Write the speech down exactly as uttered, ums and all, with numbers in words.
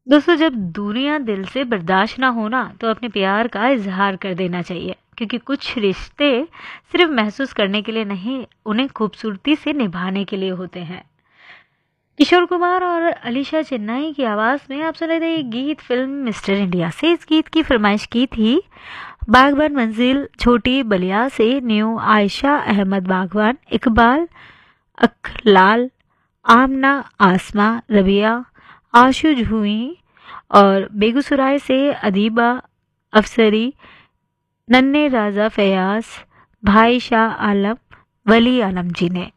दोस्तों, जब दूरियां दिल से बर्दाश्त ना हो ना, तो अपने प्यार का इजहार कर देना चाहिए, क्योंकि कुछ रिश्ते सिर्फ महसूस करने के लिए नहीं, उन्हें खूबसूरती से निभाने के लिए होते हैं। किशोर कुमार और अलीशा चिन्नाई की आवाज में आप सुन रहे थे ये गीत फिल्म मिस्टर इंडिया से। इस गीत की फरमाइश की थी बागबान मंजिल छोटी बलिया से न्यू आयशा अहमद बागवान, इकबाल अखलाल, आमना आसमा, रबिया, आशु जुई और बेगूसराय से अदीबा अफसरी, नन्हे राजा फयाज, भाई शाह आलम, वली आलम जी ने।